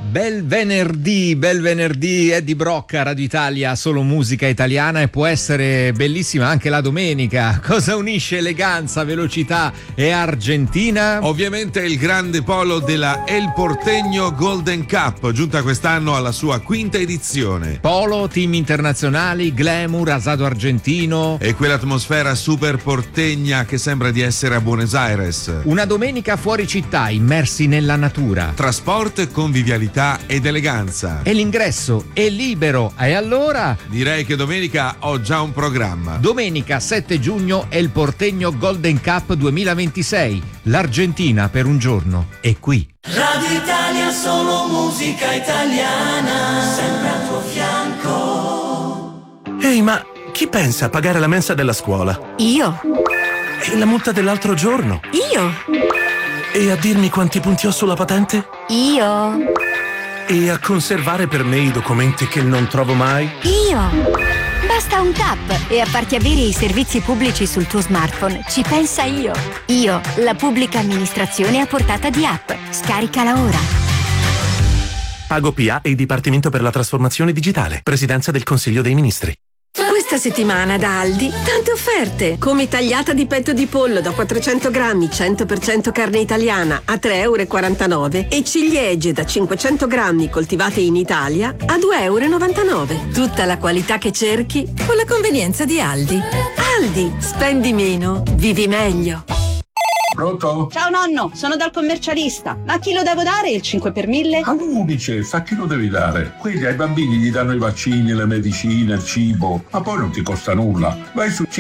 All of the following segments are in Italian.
Bel venerdì, Eddie Brocca, Radio Italia, solo musica italiana, e può essere bellissima anche la domenica. Cosa unisce eleganza, velocità e Argentina? Ovviamente il grande polo della El Porteño Golden Cup, giunta quest'anno alla sua quinta edizione. Polo, team internazionali, glamour, asado argentino e quell'atmosfera super portegna che sembra di essere a Buenos Aires. Una domenica fuori città, immersi nella natura. Trasporto, convivialità ed eleganza. E l'ingresso è libero. E allora? Direi che domenica ho già un programma. Domenica 7 giugno è il Porteño Golden Cup 2026. L'Argentina per un giorno è qui. Radio Italia, solo musica italiana, sempre al tuo fianco. Ehi, ma chi pensa a pagare la mensa della scuola? Io. E la multa dell'altro giorno? Io. E a dirmi quanti punti ho sulla patente? Io. E a conservare per me i documenti che non trovo mai? Io. Basta un tap e a farti avere i servizi pubblici sul tuo smartphone. Ci pensa Io. Io, la pubblica amministrazione a portata di app. Scaricala ora. PagoPA e il Dipartimento per la Trasformazione Digitale. Presidenza del Consiglio dei Ministri. Questa settimana da Aldi, tante offerte, come tagliata di petto di pollo da 400 grammi, 100% carne italiana a 3,49 € e ciliegie da 500 grammi coltivate in Italia a 2,99 €. Tutta la qualità che cerchi con la convenienza di Aldi. Aldi, spendi meno, vivi meglio. Pronto? Ciao nonno, sono dal commercialista. Ma a chi lo devo dare il 5 per 1000? All'Unicef, a chi lo devi dare? Quelli ai bambini gli danno i vaccini, le medicine, il cibo, ma poi non ti costa nulla. Vai su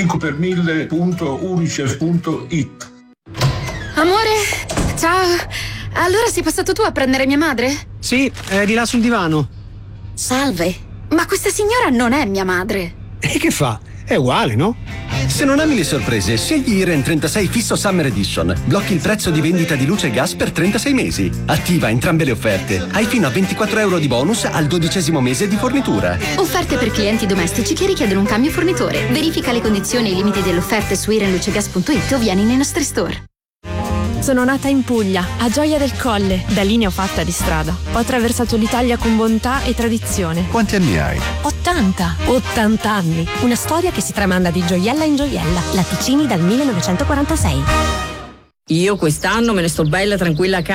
5per1000.unicef.it. Amore, ciao. Allora sei passato tu a prendere mia madre? Sì, è di là sul divano. Salve, ma questa signora non è mia madre. E che fa? È uguale, no? Se non ami le sorprese, scegli Iren 36 Fisso Summer Edition. Blocchi il prezzo di vendita di luce e gas per 36 mesi. Attiva entrambe le offerte. Hai fino a 24 € di bonus al 12° mese di fornitura. Offerte per clienti domestici che richiedono un cambio fornitore. Verifica le condizioni e i limiti delle offerte su irenlucegas.it o vieni nei nostri store. Sono nata in Puglia, a Gioia del Colle. Da lì ne ho fatta di strada. Ho attraversato l'Italia con bontà e tradizione. Quanti anni hai? 80 anni. Una storia che si tramanda di gioiella in gioiella. Latticini dal 1946. Io quest'anno me ne sto bella tranquilla a casa.